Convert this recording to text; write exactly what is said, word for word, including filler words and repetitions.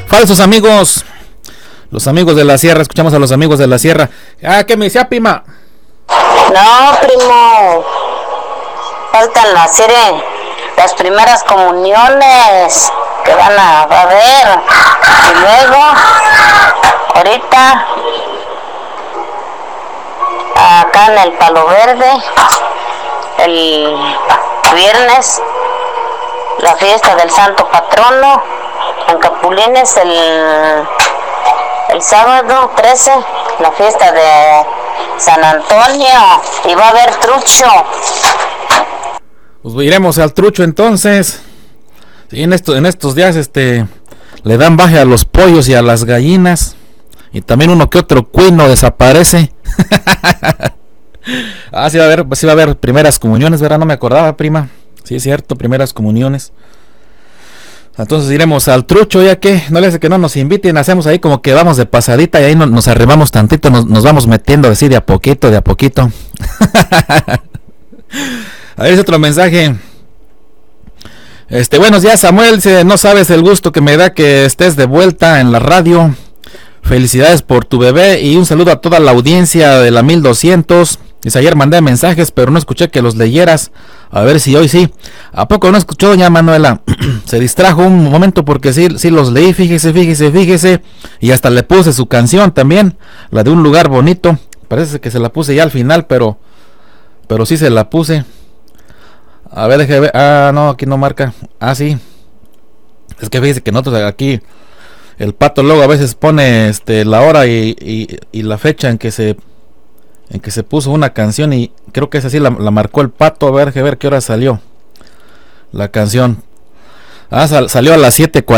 Falsos amigos. Los amigos de la sierra, escuchamos a los amigos de la sierra. Ah, ¿qué me decía, prima? No, primo. Faltan hacer eh, las primeras comuniones que van a, va a haber. Y luego, ahorita, acá en el Palo Verde, el viernes, la fiesta del Santo Patrono. En Capulines el, el sábado trece, la fiesta de San Antonio, y va a haber trucho. Pues iremos al trucho entonces. Sí, en, esto, en estos días este le dan baje a los pollos y a las gallinas. Y también uno que otro cuino desaparece. Ah, sí va a haber, sí va a haber primeras comuniones, ¿verdad? No me acordaba, prima. Sí, es cierto, primeras comuniones. Entonces iremos al trucho, ya que no le hace que no nos inviten, hacemos ahí como que vamos de pasadita y ahí no, nos arrimamos tantito, nos, nos vamos metiendo así de a poquito, de a poquito. A ver, es otro mensaje. Este, buenos días, Samuel, si no sabes el gusto que me da que estés de vuelta en la radio. Felicidades por tu bebé y un saludo a toda la audiencia de la mil doscientos. Dice, ayer mandé mensajes, pero no escuché que los leyeras. A ver si hoy sí. ¿A poco no escuchó, doña Manuela? Se distrajo un momento porque sí, sí los leí, fíjese, fíjese, fíjese. Y hasta le puse su canción también, la de Un Lugar Bonito. Parece que se la puse ya al final, pero pero sí se la puse. A ver, déjeme ver. Ah, no, aquí no marca. Ah, sí. Es que fíjese que nosotros aquí, el Pato luego a veces pone este la hora y, y, y la fecha en que se en que se puso una canción, y creo que esa sí la, la marcó el Pato. A ver, a ver qué hora salió la canción. Ah, sal, salió a las siete cuarenta.